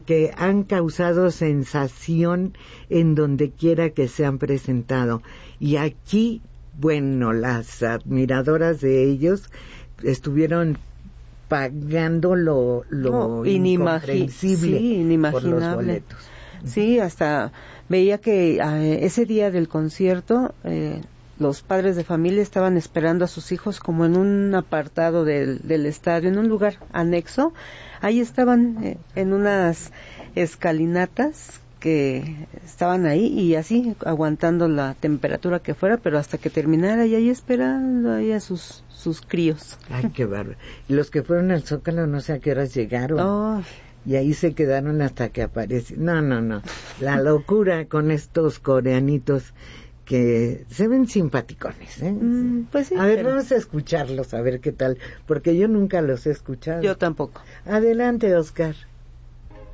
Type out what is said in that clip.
que han causado sensación en donde quiera que se han presentado. Y aquí, bueno, las admiradoras de ellos estuvieron pagando lo incomprensible por los boletos. Sí, hasta veía que ese día del concierto los padres de familia estaban esperando a sus hijos como en un apartado del estadio, en un lugar anexo. Ahí estaban en unas escalinatas que estaban ahí y así aguantando la temperatura que fuera, pero hasta que terminara y ahí esperando ahí a sus críos. Ay, qué bárbaro. Y los que fueron al Zócalo no sé a qué horas llegaron. Oh. Y ahí se quedaron hasta que apareció. No. La locura con estos coreanitos que se ven simpaticones, ¿eh? Pues sí. A ver, vamos a escucharlos, a ver qué tal, porque yo nunca los he escuchado. Yo tampoco. Adelante, Oscar.